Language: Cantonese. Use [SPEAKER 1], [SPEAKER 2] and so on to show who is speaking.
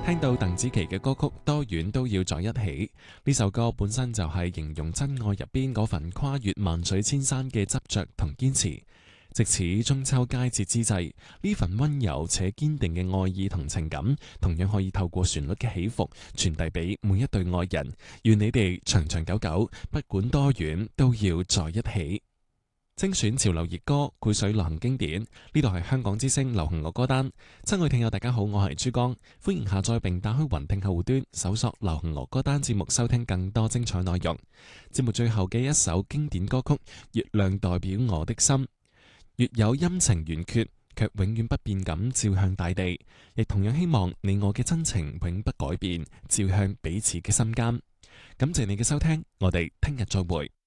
[SPEAKER 1] 聽到鄧紫棋嘅歌曲《多遠都要在一起》，呢首歌本身就係形容真愛入邊嗰份跨越萬水千山嘅執着同堅持。藉此中秋佳節之際，呢份溫柔且堅定嘅愛意同情感，同樣可以透過旋律嘅起伏傳遞俾每一對愛人。願你哋長長久久，不管多遠都要在一起。精選潮流熱歌，繪水流行經典。呢度係香港之聲流行樂歌單。親愛聽友大家好，我係珠江，歡迎下載並打開雲聽客戶端，搜索流行樂歌單節目，收聽更多精彩內容。節目最後嘅一首經典歌曲《月亮代表我的心》，月有陰晴圓缺，卻永遠不變咁照向大地，亦同樣希望你我嘅真情永不改變，照向彼此嘅心間。感謝你嘅收聽，我哋聽日再會。